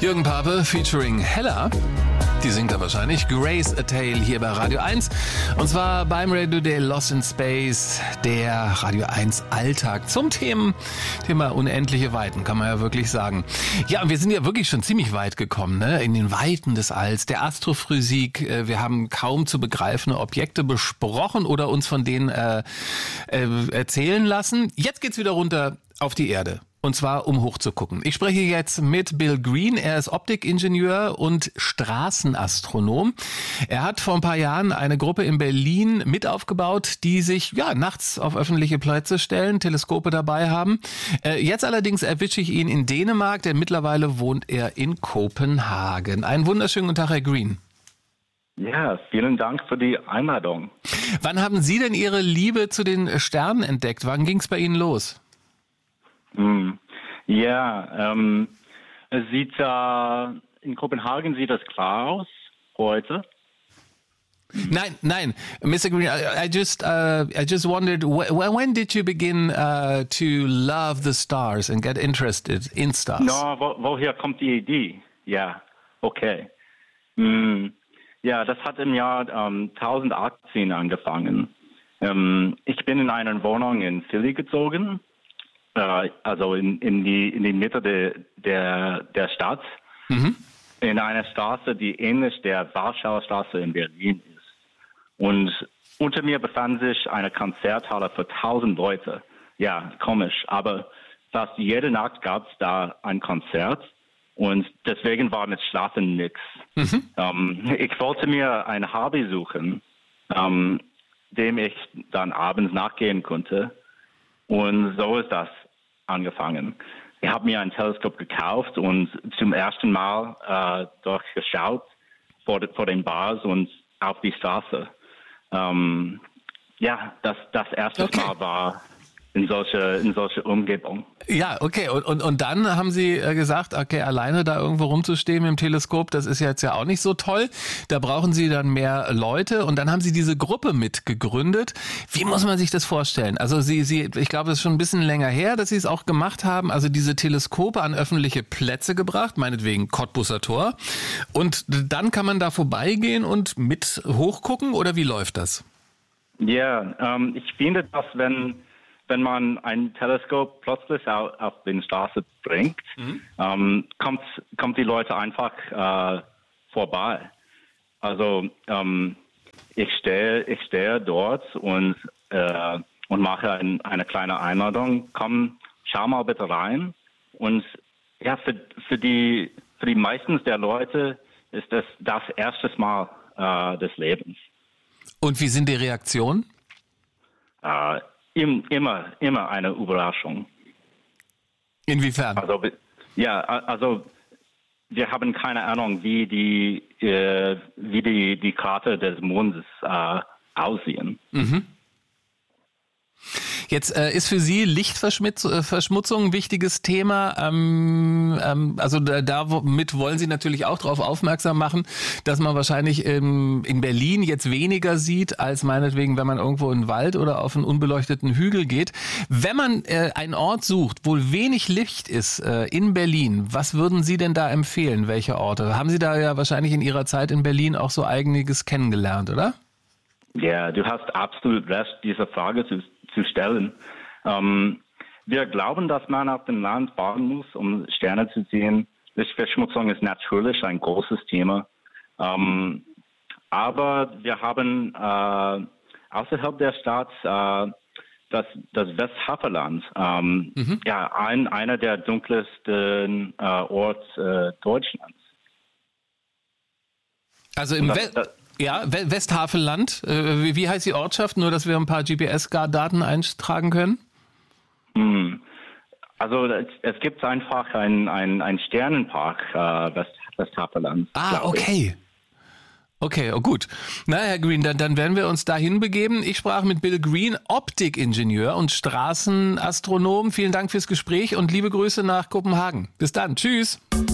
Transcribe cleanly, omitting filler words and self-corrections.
Jürgen Pape featuring Hella. Die singt da wahrscheinlich. Grace A Tale hier bei Radio 1. Und zwar beim Radio Day Lost in Space, der Radio 1 Alltag zum Thema unendliche Weiten, kann man ja wirklich sagen. Ja, und wir sind ja wirklich schon ziemlich weit gekommen, ne? In den Weiten des Alls, der Astrophysik. Wir haben kaum zu begreifende Objekte besprochen oder uns von denen erzählen lassen. Jetzt geht's wieder runter auf die Erde. Und zwar, um hochzugucken. Ich spreche jetzt mit Bill Green. Er ist Optikingenieur und Straßenastronom. Er hat vor ein paar Jahren eine Gruppe in Berlin mit aufgebaut, die sich nachts auf öffentliche Plätze stellen, Teleskope dabei haben. Jetzt allerdings erwische ich ihn in Dänemark, denn mittlerweile wohnt er in Kopenhagen. Einen wunderschönen guten Tag, Herr Green. Ja, vielen Dank für die Einladung. Wann haben Sie denn Ihre Liebe zu den Sternen entdeckt? Wann ging es bei Ihnen los? Ja, es sieht in Kopenhagen sieht das klar aus heute. Nein, Mr. Green, I just wondered when did you begin to love the stars and get interested in stars? No, woher kommt die Idee? Ja, okay. Ja, das hat im Jahr 2018 angefangen. Ich bin in eine Wohnung in Philly gezogen. Also in die Mitte der Stadt, in einer Straße, die ähnlich der Warschauer Straße in Berlin ist. Und unter mir befand sich eine Konzerthalle für 1000 Leute. Ja, komisch, aber fast jede Nacht gab es da ein Konzert und deswegen war mit Schlafen nix. Ich wollte mir ein Hobby suchen, dem ich dann abends nachgehen konnte. Und so ist das angefangen. Ich habe mir ein Teleskop gekauft und zum ersten Mal durchgeschaut vor den Bars und auf die Straße. Das erste Mal war in solche Umgebung. Ja, okay. Und dann haben Sie gesagt, okay, alleine da irgendwo rumzustehen mit dem Teleskop, das ist jetzt ja auch nicht so toll. Da brauchen Sie dann mehr Leute. Und dann haben Sie diese Gruppe mitgegründet. Wie muss man sich das vorstellen? Also ich glaube, es ist schon ein bisschen länger her, dass Sie es auch gemacht haben. Also diese Teleskope an öffentliche Plätze gebracht, meinetwegen Kottbusser Tor. Und dann kann man da vorbeigehen und mit hochgucken, oder wie läuft das? Ja, ich finde, dass wenn man ein Teleskop plötzlich auf die Straße bringt, kommt die Leute einfach vorbei. Also ich stehe dort und mache eine kleine Einladung. Komm, schau mal bitte rein. Und ja, für die meisten der Leute ist das erste Mal des Lebens. Und wie sind die Reaktionen? Immer eine Überraschung. Inwiefern? Also wir haben keine Ahnung, wie die Karte des Mondes aussehen. Jetzt ist für Sie Lichtverschmutzung ein wichtiges Thema. Also damit wollen Sie natürlich auch darauf aufmerksam machen, dass man wahrscheinlich in Berlin jetzt weniger sieht, als meinetwegen, wenn man irgendwo in den Wald oder auf einen unbeleuchteten Hügel geht. Wenn man einen Ort sucht, wo wenig Licht ist in Berlin, was würden Sie denn da empfehlen? Welche Orte? Haben Sie da ja wahrscheinlich in Ihrer Zeit in Berlin auch so einiges kennengelernt, oder? Ja, du hast absolut recht, diese Frage zu stellen. Wir glauben, dass man auf dem Land bauen muss, um Sterne zu sehen. Lichtverschmutzung ist natürlich ein großes Thema. Aber wir haben außerhalb der Stadt das Westhaveland. Einer der dunkelsten Orte Deutschlands. Also im Westhaveland. Wie heißt die Ortschaft? Nur, dass wir ein paar GPS-Daten eintragen können? Also es gibt einfach einen Sternenpark, Westhaveland. Okay. Okay, gut. Na, Herr Green, dann werden wir uns dahin begeben. Ich sprach mit Bill Green, Optikingenieur und Straßenastronom. Vielen Dank fürs Gespräch und liebe Grüße nach Kopenhagen. Bis dann. Tschüss.